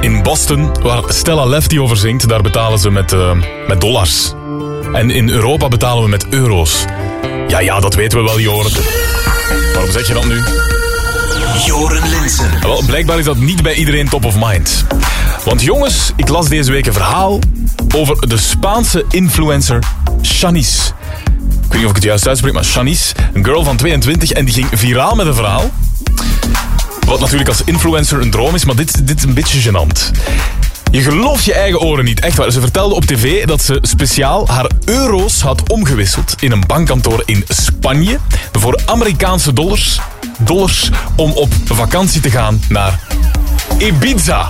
In Boston, waar Stella Lefty over zingt, daar betalen ze met dollars. En in Europa betalen we met euro's. Ja, dat weten we wel, Joren. Waarom zeg je dat nu? Joren Linssen. Wel, blijkbaar is dat niet bij iedereen top of mind. Want jongens, ik las deze week een verhaal over de Spaanse influencer Shanice. Ik weet niet of ik het juist uitspreek, maar Shanice, een girl van 22, en die ging viraal met een verhaal. Wat natuurlijk als influencer een droom is, maar dit is een beetje gênant. Je gelooft je eigen oren niet, echt waar. Ze vertelde op tv dat ze speciaal haar euro's had omgewisseld in een bankkantoor in Spanje voor Amerikaanse dollars om op vakantie te gaan naar Ibiza.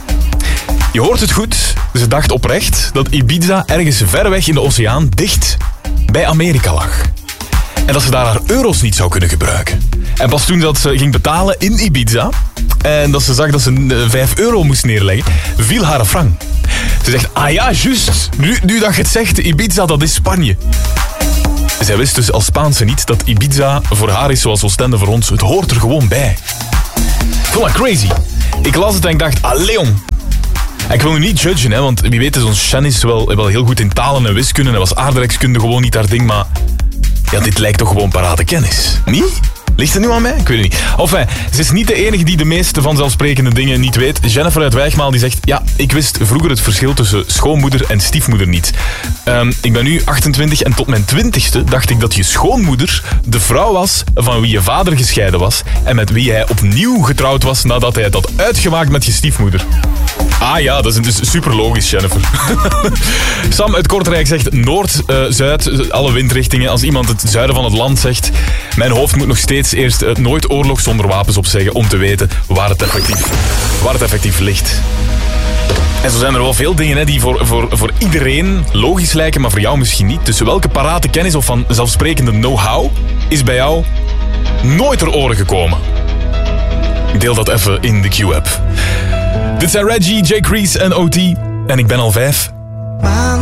Je hoort het goed, ze dacht oprecht dat Ibiza ergens ver weg in de oceaan dicht bij Amerika lag. En dat ze daar haar euro's niet zou kunnen gebruiken. En pas toen dat ze ging betalen in Ibiza en dat ze zag dat ze 5 euro moest neerleggen, viel haar frank. Ze zegt, ah ja, juist, nu dat je het zegt, Ibiza, dat is Spanje. Zij wist dus als Spaanse niet dat Ibiza voor haar is zoals Oostende voor ons. Het hoort er gewoon bij. Ik vond dat crazy. Ik las het en ik dacht, allee jong. Ik wil nu niet judgen, hè, want wie weet is ons Shanice wel heel goed in talen en wiskunde en was aardrijkskunde gewoon niet haar ding, maar ja, dit lijkt toch gewoon parate kennis. Niet? Ligt het nu aan mij? Ik weet het niet. Enfin, ze is niet de enige die de meeste vanzelfsprekende dingen niet weet. Jennifer uit Wijgmaal die zegt, ja, ik wist vroeger het verschil tussen schoonmoeder en stiefmoeder niet. Ik ben nu 28 en tot mijn 20ste dacht ik dat je schoonmoeder de vrouw was van wie je vader gescheiden was en met wie hij opnieuw getrouwd was nadat hij het had uitgemaakt met je stiefmoeder. Ah ja, dat is dus super logisch, Jennifer. Sam uit Kortrijk zegt Noord, Zuid, alle windrichtingen. Als iemand het zuiden van het land zegt, mijn hoofd moet nog steeds eerst nooit oorlog zonder wapens opzeggen om te weten waar het effectief ligt. En zo zijn er wel veel dingen hè, die voor iedereen logisch lijken, maar voor jou misschien niet. Dus welke parate kennis of vanzelfsprekende know-how is bij jou nooit ter oren gekomen? Ik deel dat even in de Q-app. Dit zijn Reggie, Jay Crease en OT. En ik ben al 5.